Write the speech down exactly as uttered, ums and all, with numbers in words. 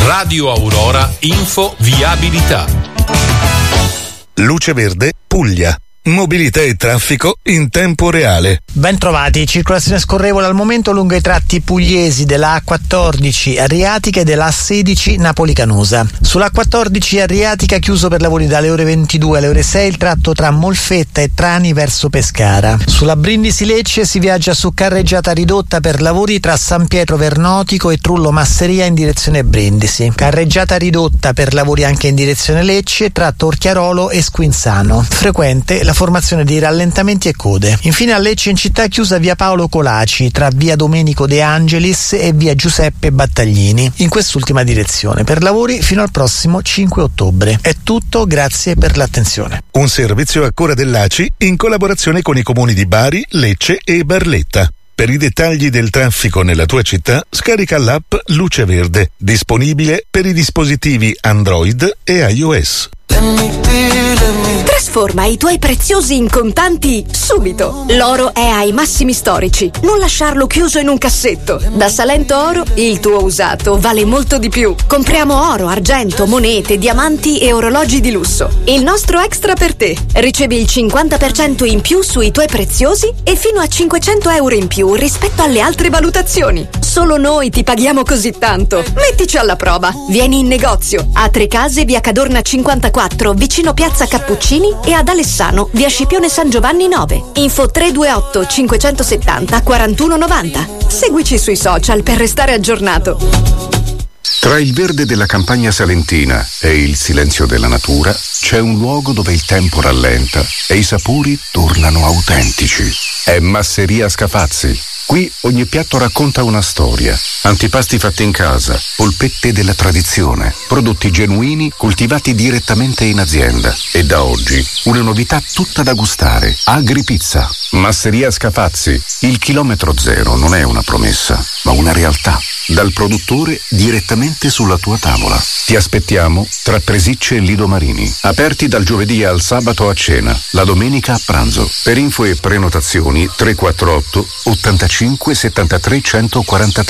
Radio Aurora Info Viabilità. Luce Verde Puglia. Mobilità e traffico in tempo reale. Ben trovati, circolazione scorrevole al momento lungo i tratti pugliesi della A quattordici Adriatica e della A sedici Napoli-Canosa. Sulla A quattordici Adriatica chiuso per lavori dalle ore ventidue alle ore sei il tratto tra Molfetta e Trani verso Pescara. Sulla Brindisi-Lecce si viaggia su carreggiata ridotta per lavori tra San Pietro Vernotico e Trullo Masseria in direzione Brindisi. Carreggiata ridotta per lavori anche in direzione Lecce tra Torchiarolo e Squinzano. Frequente la formazione di rallentamenti e code. Infine a Lecce in città chiusa via Paolo Colaci tra via Domenico De Angelis e via Giuseppe Battaglini in quest'ultima direzione per lavori fino al prossimo cinque ottobre. È tutto, grazie per l'attenzione. Un servizio a cura dell'A C I in collaborazione con i comuni di Bari, Lecce e Barletta. Per i dettagli del traffico nella tua città, scarica l'app Luce Verde, disponibile per i dispositivi Android e iOS. Trasforma i tuoi preziosi in contanti subito. L'oro è ai massimi storici. Non lasciarlo chiuso in un cassetto. Da Salento Oro il tuo usato vale molto di più. Compriamo oro, argento, monete, diamanti e orologi di lusso. Il nostro extra per te. Ricevi il cinquanta per cento in più sui tuoi preziosi e fino a cinquecento euro in più rispetto alle altre valutazioni. Solo noi ti paghiamo così tanto. Mettici alla prova. Vieni in negozio a Trecase via Cadorna cinquantaquattro vicino Piazza Cappuccini e ad Alessano via Scipione San Giovanni nove. Info tre due otto cinquecentosettanta quarantuno novanta. Seguici sui social per restare aggiornato. Tra il verde della campagna salentina e il silenzio della natura c'è un luogo dove il tempo rallenta e i sapori tornano autentici. È Masseria Scafazzi. Qui ogni piatto racconta una storia. Antipasti fatti in casa, polpette della tradizione, prodotti genuini coltivati direttamente in azienda. E da oggi una novità tutta da gustare. Agripizza. Masseria Scafazzi. Il chilometro zero non è una promessa, ma una realtà. Dal produttore direttamente sulla tua tavola. Ti aspettiamo tra Presicce e Lido Marini. Aperti dal giovedì al sabato a cena, la domenica a pranzo. Per info e prenotazioni tre quattro otto ottantacinque settantatré centoquarantatré.